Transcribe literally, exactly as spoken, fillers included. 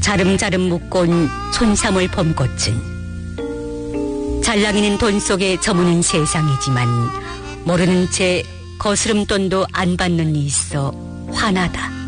자름자름 묶어온 손사물 봄꽃은 잘랑이는 돈 속에 저무는 세상이지만 모르는 채 거스름돈도 안 받는 이 있어 화나다.